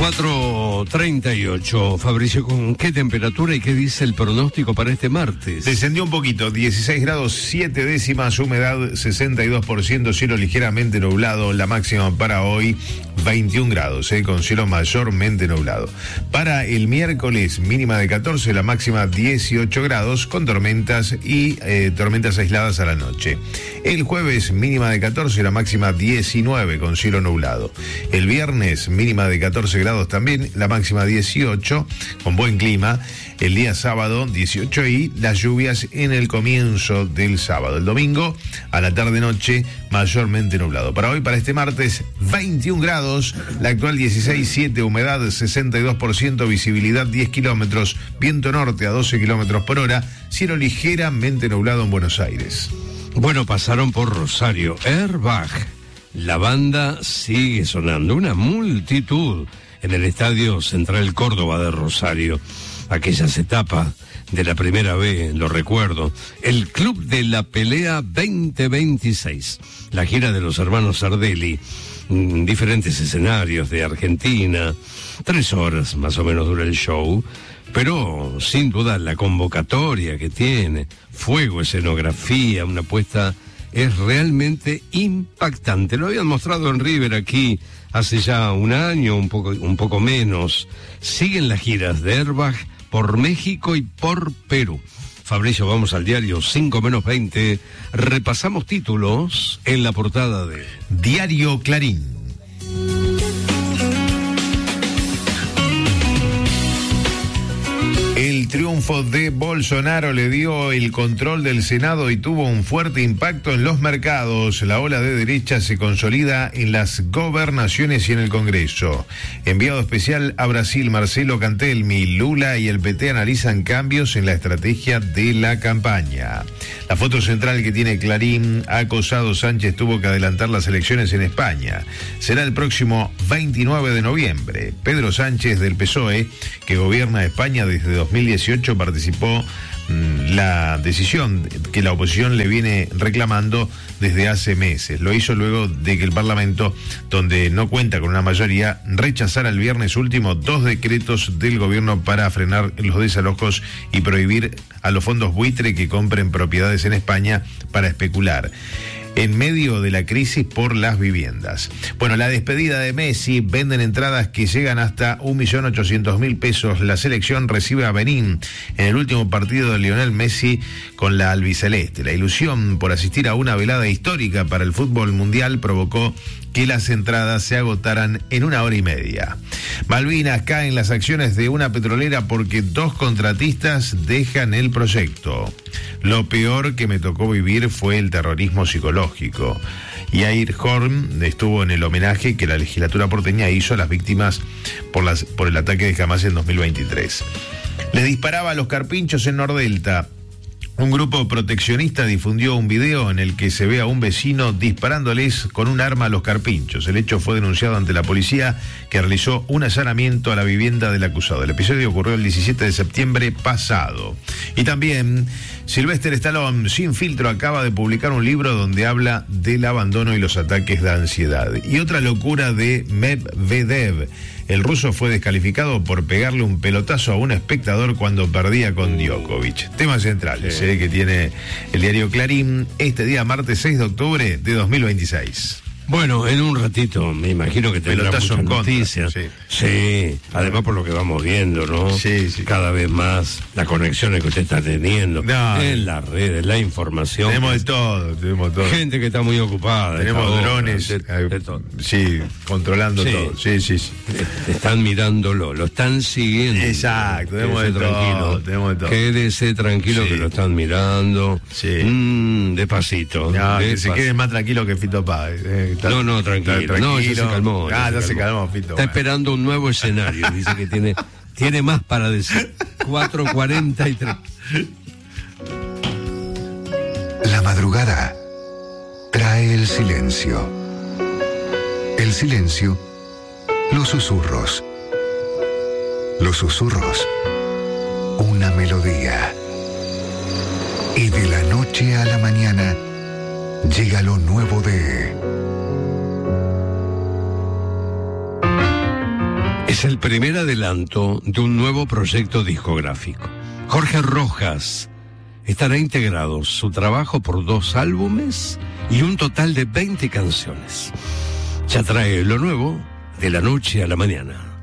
4:38. Fabricio, ¿con qué temperatura y qué dice el pronóstico para este martes? Descendió un poquito, 16 grados 7 décimas, humedad 62%, cielo ligeramente nublado. La máxima para hoy 21 grados, con cielo mayormente nublado. Para el miércoles, mínima de 14, la máxima 18 grados, con tormentas y tormentas aisladas a la noche. El jueves, mínima de 14, la máxima 19, con cielo nublado. El viernes, mínima de 14 grados también, la máxima 18, con buen clima. El día sábado 18 y las lluvias en el comienzo del sábado. El domingo a la tarde-noche mayormente nublado. Para hoy, para este martes, 21 grados, la actual 16,7, humedad 62%, visibilidad 10 kilómetros, viento norte a 12 kilómetros por hora, cielo ligeramente nublado en Buenos Aires. Bueno, pasaron por Rosario, Airbag. La banda sigue sonando, una multitud en el Estadio Central Córdoba de Rosario. Aquellas etapas de la primera B, lo recuerdo. El Club de la Pelea 2026. La gira de los hermanos Sardelli. Diferentes escenarios de Argentina. 3 horas más o menos dura el show. Pero sin duda la convocatoria que tiene. Fuego, escenografía, una puesta... es realmente impactante. Lo habían mostrado en River aquí hace ya un año, un poco menos. Siguen las giras de Airbag por México y por Perú. Fabricio, vamos al diario 5-20. Repasamos títulos en la portada de Diario Clarín. El triunfo de Bolsonaro le dio el control del Senado y tuvo un fuerte impacto en los mercados. La ola de derecha se consolida en las gobernaciones y en el Congreso. Enviado especial a Brasil, Marcelo Cantelmi, Lula y el PT analizan cambios en la estrategia de la campaña. La foto central que tiene Clarín: acosado Sánchez tuvo que adelantar las elecciones en España. Será el próximo 29 de noviembre. Pedro Sánchez del PSOE, que gobierna España desde 2018, participó la decisión que la oposición le viene reclamando desde hace meses. Lo hizo luego de que el Parlamento, donde no cuenta con una mayoría, rechazara el viernes último 2 decretos del gobierno para frenar los desalojos y prohibir a los fondos buitre que compren propiedades en España para especular en medio de la crisis por las viviendas. Bueno, la despedida de Messi, venden entradas que llegan hasta 1.800.000 pesos. La selección recibe a Benín en el último partido de Lionel Messi con la albiceleste. La ilusión por asistir a una velada histórica para el fútbol mundial provocó que las entradas se agotaran en 1 hora y media. Malvinas, caen las acciones de una petrolera porque 2 contratistas dejan el proyecto. Lo peor que me tocó vivir fue el terrorismo psicológico. Yair Horn estuvo en el homenaje que la legislatura porteña hizo a las víctimas por el ataque de Hamas en 2023. Le disparaba a los carpinchos en Nordelta. Un grupo proteccionista difundió un video en el que se ve a un vecino disparándoles con un arma a los carpinchos. El hecho fue denunciado ante la policía, que realizó un allanamiento a la vivienda del acusado. El episodio ocurrió el 17 de septiembre pasado. Y también Sylvester Stallone, sin filtro, acaba de publicar un libro donde habla del abandono y los ataques de ansiedad. Y otra locura de Medvedev. El ruso fue descalificado por pegarle un pelotazo a un espectador cuando perdía con Djokovic. Temas centrales que tiene el diario Clarín este día martes 6 de octubre de 2026. Bueno, en un ratito me imagino que tendrá muchas noticias. Sí, además por lo que vamos viendo, ¿no? Sí. Cada vez más las conexiones que usted está teniendo en las redes, la información. Tenemos de todo. Gente que está muy ocupada. Tenemos drones, de todo. Sí, controlando todo. Sí. Están mirándolo, lo están siguiendo. Exacto, tenemos de todo. Quédese tranquilo que lo están mirando. Sí. Despacito. Que se queden más tranquilos que Fito Páez. No, tranquilo. No, ya se calmó. Ya se calmó, Fito. Está esperando un nuevo escenario. Dice que tiene más para decir. 4:43. La madrugada trae el silencio. El silencio, los susurros. Los susurros, una melodía. Y de la noche a la mañana llega lo nuevo de Es el primer adelanto de un nuevo proyecto discográfico. Jorge Rojas estará integrado su trabajo por 2 álbumes y un total de 20 canciones. Ya trae lo nuevo de la noche a la mañana.